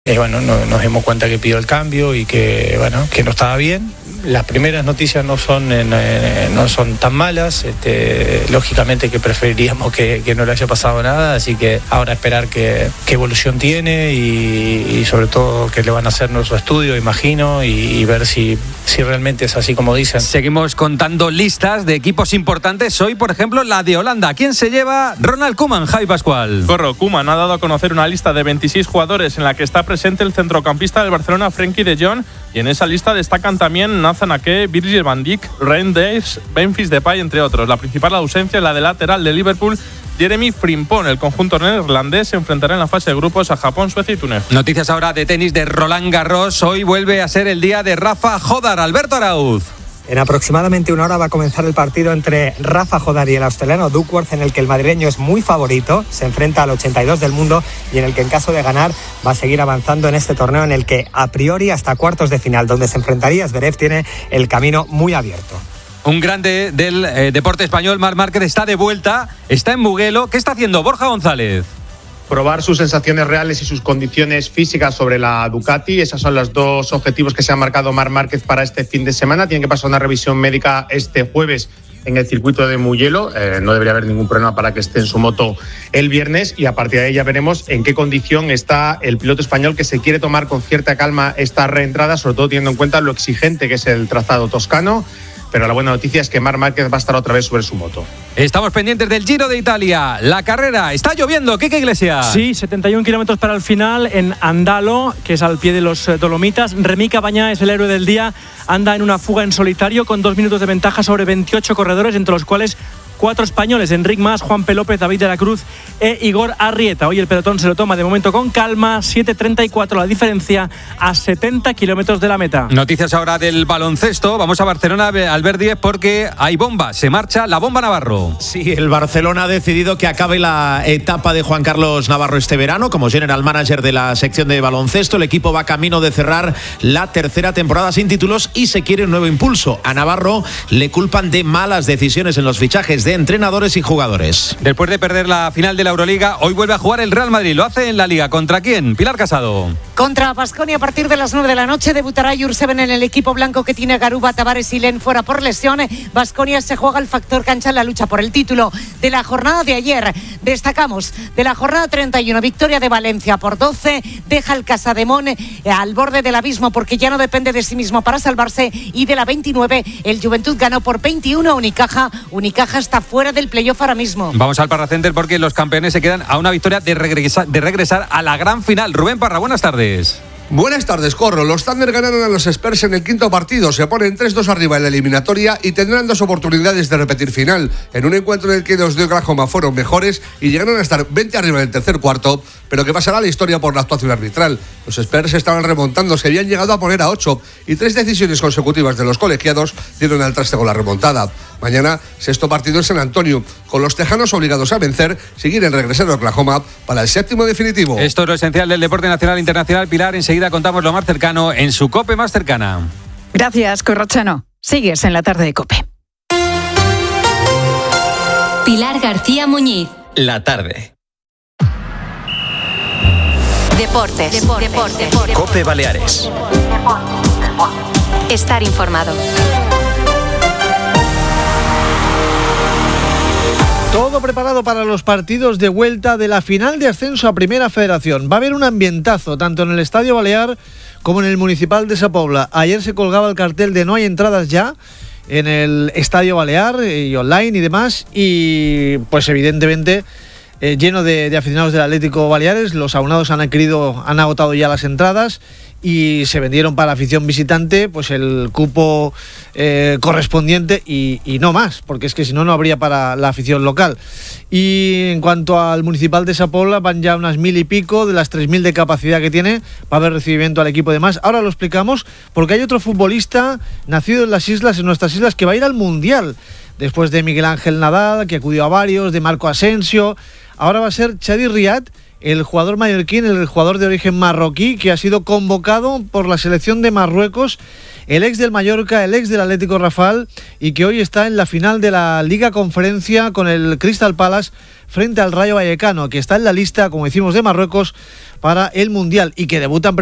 Nos dimos cuenta que pidió el cambio y que no estaba bien. Las primeras noticias no son tan malas, lógicamente que preferiríamos que no le haya pasado nada, así que ahora esperar qué evolución tiene y sobre todo que le van a hacer nuestro estudio, imagino, y ver si realmente es así como dicen. Seguimos contando listas de equipos importantes. Hoy, por ejemplo, la de Holanda. ¿Quién se lleva? Ronald Koeman, Javi Pascual. Corro, Koeman ha dado a conocer una lista de 26 jugadores en la que está presente el centrocampista del Barcelona, Frenkie de Jong, y en esa lista destacan también Nathan Ake, Virgil van Dijk, Reinders, Memphis Depay, entre otros. La principal ausencia es la de lateral de Liverpool, Jeremy Frimpong. El conjunto neerlandés se enfrentará en la fase de grupos a Japón, Suecia y Túnez. Noticias ahora de tenis de Roland Garros. Hoy vuelve a ser el día de Rafa Jodar. Alberto Arauz. En aproximadamente una hora va a comenzar el partido entre Rafa Jodar y el australiano Duckworth, en el que el madrileño es muy favorito, se enfrenta al 82 del mundo y en el que en caso de ganar va a seguir avanzando en este torneo, en el que a priori hasta cuartos de final, donde se enfrentaría Zverev, tiene el camino muy abierto. Un grande del deporte español, Marc Márquez, está de vuelta, está en Mugello. ¿Qué está haciendo Borja González? Probar sus sensaciones reales y sus condiciones físicas sobre la Ducati. Esos son los dos objetivos que se ha marcado Marc Márquez para este fin de semana. Tiene que pasar una revisión médica este jueves en el circuito de Mugello. No debería haber ningún problema para que esté en su moto el viernes y a partir de ahí ya veremos en qué condición está el piloto español, que se quiere tomar con cierta calma esta reentrada, sobre todo teniendo en cuenta lo exigente que es el trazado toscano. Pero la buena noticia es que Marc Márquez va a estar otra vez sobre su moto. Estamos pendientes del Giro de Italia. La carrera, está lloviendo. Quique Iglesias. Sí, 71 kilómetros para el final en Andalo, que es al pie de los Dolomitas. Remy Cabanyà es el héroe del día. Anda en una fuga en solitario con 2 minutos de ventaja sobre 28 corredores, entre los cuales 4 españoles: Enric Mas, Juan P. López, David de la Cruz e Igor Arrieta. Hoy el pelotón se lo toma de momento con calma. 7:34 la diferencia a 70 kilómetros de la meta. Noticias ahora del baloncesto. Vamos a Barcelona, Albert Díez, porque hay bomba. Se marcha la bomba Navarro. Sí, el Barcelona ha decidido que acabe la etapa de Juan Carlos Navarro este verano como general manager de la sección de baloncesto. El equipo va camino de cerrar la tercera temporada sin títulos y se quiere un nuevo impulso. A Navarro le culpan de malas decisiones en los fichajes de entrenadores y jugadores. Después de perder la final de la Euroliga, hoy vuelve a jugar el Real Madrid. Lo hace en la Liga. ¿Contra quién? Pilar Casado. Contra Baskonia a partir de las 9 de la noche. Debutará Jurseven en el equipo blanco, que tiene a Garuba, Tavares y Len fuera por lesión. Baskonia se juega el factor cancha en la lucha por el título de la jornada de ayer. Destacamos de la jornada 31, victoria de Valencia por 12. Deja el Casademón al borde del abismo porque ya no depende de sí mismo para salvarse. Y de la 29, el Juventud ganó por 21 a Unicaja. Unicaja está fuera del playoff ahora mismo. Vamos al Parra Center porque los campeones se quedan a una victoria de regresar a la gran final. Rubén Parra, buenas tardes. Buenas tardes, Corro. Los Thunder ganaron a los Spurs en el quinto partido. Se ponen 3-2 arriba en la eliminatoria y tendrán 2 oportunidades de repetir final. En un encuentro en el que los de Oklahoma fueron mejores y llegaron a estar 20 arriba en el tercer cuarto, pero que pasará la historia por la actuación arbitral. Los Spurs estaban remontando, se habían llegado a poner a 8 y 3 decisiones consecutivas de los colegiados dieron al traste con la remontada. Mañana, sexto partido en San Antonio, con los tejanos obligados a vencer, seguir en regresar a Oklahoma para el séptimo definitivo. Esto es lo esencial del deporte nacional e internacional. Pilar, enseguida contamos lo más cercano en su COPE más cercana. Gracias, Corrochano. Sigues en la tarde de COPE. Pilar García Muñiz. La tarde. Deportes. COPE Baleares. Estar informado. Todo preparado para los partidos de vuelta de la final de ascenso a Primera Federación. Va a haber un ambientazo tanto en el Estadio Balear como en el Municipal de Sa Pobla. Ayer se colgaba el cartel de no hay entradas ya en el Estadio Balear y online y demás. Y pues evidentemente lleno de aficionados del Atlético Baleares. Los aunados han agotado ya las entradas y se vendieron para la afición visitante pues el cupo correspondiente y no más, porque es que si no, no habría para la afición local. Y en cuanto al Municipal de Sa Pobla, van ya unas 1.000 y pico de las 3.000 de capacidad que tiene. Va a haber recibimiento al equipo de más. Ahora lo explicamos porque hay otro futbolista nacido en las islas, en nuestras islas, que va a ir al Mundial. Después de Miguel Ángel Nadal, que acudió a varios, de Marco Asensio. Ahora va a ser Chadi Riad, el jugador mallorquín, el jugador de origen marroquí, que ha sido convocado por la selección de Marruecos, el ex del Mallorca, el ex del Atlético Rafal, y que hoy está en la final de la Liga Conferencia con el Crystal Palace frente al Rayo Vallecano, que está en la lista, como decimos, de Marruecos para el Mundial y que debutan